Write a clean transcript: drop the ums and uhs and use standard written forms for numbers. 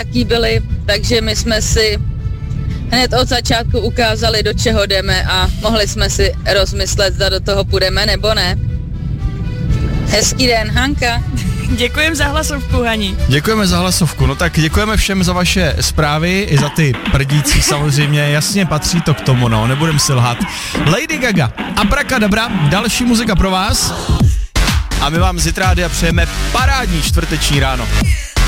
lehký byly, takže my jsme si hned od začátku ukázali, do čeho jdeme a mohli jsme si rozmyslet, zda do toho půjdeme nebo ne. Hezký den, Hanka. Děkujeme za hlasovku, Hani. Děkujeme za hlasovku, no tak děkujeme všem za vaše zprávy, i za ty prdící samozřejmě, jasně patří to k tomu, no, nebudem si lhat. Lady Gaga, Abracadabra, další muzika pro vás a my vám z Hit Rádia přejeme parádní čtvrteční ráno.